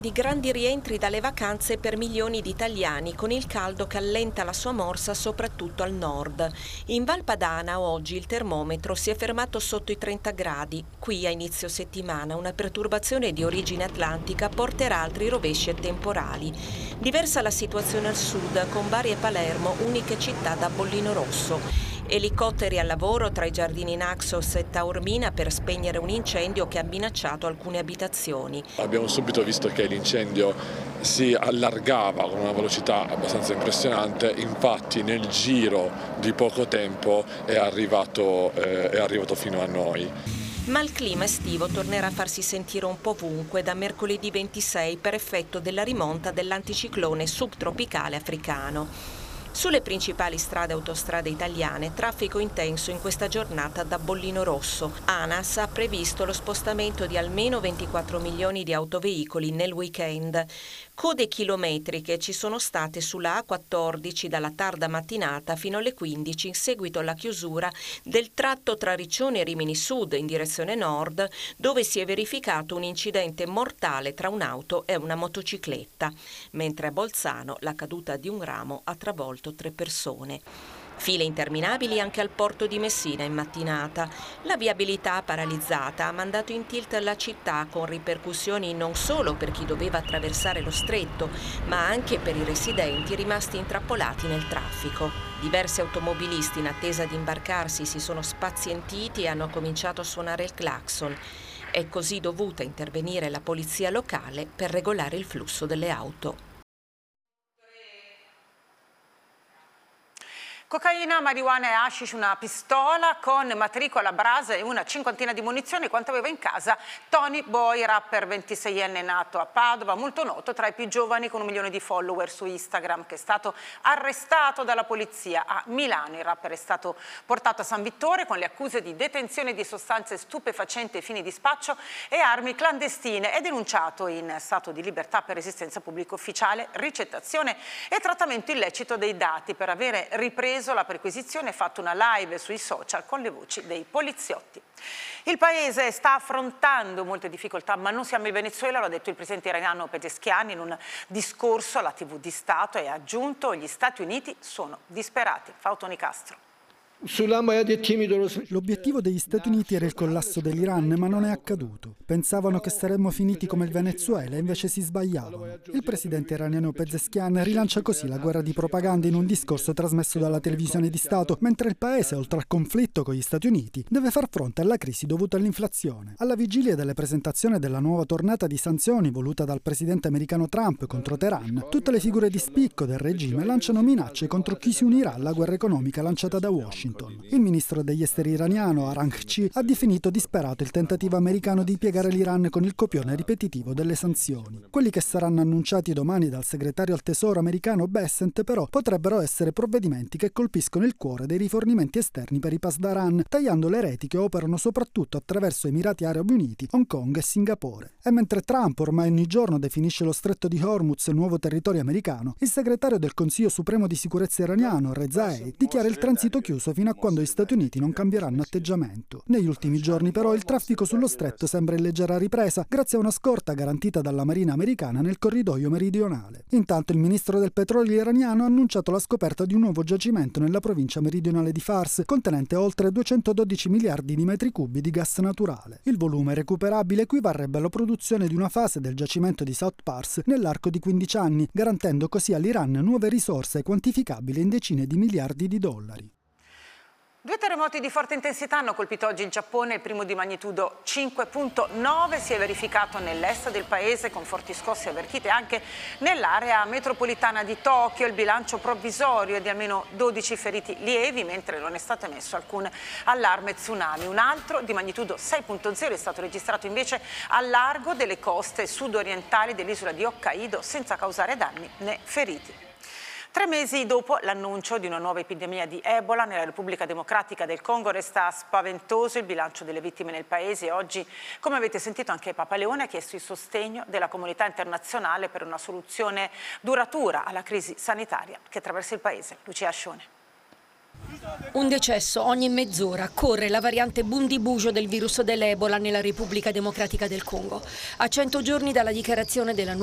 Di grandi rientri dalle vacanze per milioni di italiani, con il caldo che allenta la sua morsa soprattutto al nord. In Val Padana oggi il termometro si è fermato sotto i 30 gradi. Qui a inizio settimana una perturbazione di origine atlantica porterà altri rovesci e temporali. Diversa la situazione al sud, con Bari e Palermo uniche città da bollino rosso. Elicotteri al lavoro tra i giardini Naxos e Taormina per spegnere un incendio che ha minacciato alcune abitazioni. Abbiamo subito visto che l'incendio si allargava con una velocità abbastanza impressionante, infatti nel giro di poco tempo è arrivato fino a noi. Ma il clima estivo tornerà a farsi sentire un po' ovunque da mercoledì 26 per effetto della rimonta dell'anticiclone subtropicale africano. Sulle principali strade e autostrade italiane, traffico intenso in questa giornata da bollino rosso. ANAS ha previsto lo spostamento di almeno 24 milioni di autoveicoli nel weekend. Code chilometriche ci sono state sulla A14 dalla tarda mattinata fino alle 15 in seguito alla chiusura del tratto tra Riccione e Rimini Sud in direzione nord, dove si è verificato un incidente mortale tra un'auto e una motocicletta, mentre a Bolzano la caduta di un ramo ha travolto 3 persone. File interminabili anche al porto di Messina in mattinata. La viabilità paralizzata ha mandato in tilt la città, con ripercussioni non solo per chi doveva attraversare lo stretto, ma anche per i residenti rimasti intrappolati nel traffico. Diversi automobilisti in attesa di imbarcarsi si sono spazientiti e hanno cominciato a suonare il clacson. È così dovuta intervenire la polizia locale per regolare il flusso delle auto. Cocaina, marijuana e hashish, una pistola con matricola, brasa e una cinquantina di munizioni, quanto aveva in casa Tony Boy, rapper 26enne nato a Padova, molto noto tra i più giovani con 1 milione di follower su Instagram, che è stato arrestato dalla polizia a Milano. Il rapper è stato portato a San Vittore con le accuse di detenzione di sostanze stupefacenti ai fini di spaccio e armi clandestine e denunciato in stato di libertà per resistenza pubblico ufficiale, ricettazione e trattamento illecito dei dati per avere ripreso la perquisizione e fatto una live sui social con le voci dei poliziotti. Il paese sta affrontando molte difficoltà, ma non siamo il Venezuela, lo ha detto il presidente iraniano Pezeshkian in un discorso alla TV di Stato e ha aggiunto: gli Stati Uniti sono disperati. Fausto Nicastro. L'obiettivo degli Stati Uniti era il collasso dell'Iran, ma non è accaduto. Pensavano che saremmo finiti come il Venezuela, invece si sbagliavano. Il presidente iraniano Pezeshkian rilancia così la guerra di propaganda in un discorso trasmesso dalla televisione di Stato, mentre il paese, oltre al conflitto con gli Stati Uniti, deve far fronte alla crisi dovuta all'inflazione. Alla vigilia delle presentazioni della nuova tornata di sanzioni voluta dal presidente americano Trump contro Teheran, tutte le figure di spicco del regime lanciano minacce contro chi si unirà alla guerra economica lanciata da Washington. Il ministro degli esteri iraniano Araghchi ha definito disperato il tentativo americano di piegare l'Iran con il copione ripetitivo delle sanzioni. Quelli che saranno annunciati domani dal segretario al tesoro americano Bessent però potrebbero essere provvedimenti che colpiscono il cuore dei rifornimenti esterni per i pasdaran, tagliando le reti che operano soprattutto attraverso Emirati Arabi Uniti, Hong Kong e Singapore. E mentre Trump ormai ogni giorno definisce lo stretto di Hormuz nuovo territorio americano, il segretario del Consiglio Supremo di Sicurezza iraniano Reza Eid dichiara il transito chiuso fino a quando gli Stati Uniti non cambieranno atteggiamento. Negli ultimi giorni però il traffico sullo stretto sembra in leggera ripresa grazie a una scorta garantita dalla Marina americana nel corridoio meridionale. Intanto il ministro del petrolio iraniano ha annunciato la scoperta di un nuovo giacimento nella provincia meridionale di Fars, contenente oltre 212 miliardi di metri cubi di gas naturale. Il volume recuperabile equivarrebbe alla produzione di una fase del giacimento di South Pars nell'arco di 15 anni, garantendo così all'Iran nuove risorse quantificabili in decine di miliardi di dollari. 2 terremoti di forte intensità hanno colpito oggi il Giappone. Il primo di magnitudo 5.9 si è verificato nell'est del paese con forti scosse avvertite anche nell'area metropolitana di Tokyo. Il bilancio provvisorio è di almeno 12 feriti lievi, mentre non è stato emesso alcun allarme tsunami. Un altro di magnitudo 6.0 è stato registrato invece al largo delle coste sudorientali dell'isola di Hokkaido senza causare danni né feriti. 3 mesi dopo l'annuncio di una nuova epidemia di Ebola nella Repubblica Democratica del Congo resta spaventoso il bilancio delle vittime nel paese e oggi, come avete sentito, anche Papa Leone ha chiesto il sostegno della comunità internazionale per una soluzione duratura alla crisi sanitaria che attraversa il paese. Lucia Ascione. Un decesso ogni mezz'ora. Corre la variante Bundibugyo del virus dell'Ebola nella Repubblica Democratica del Congo. A 100 giorni dalla dichiarazione della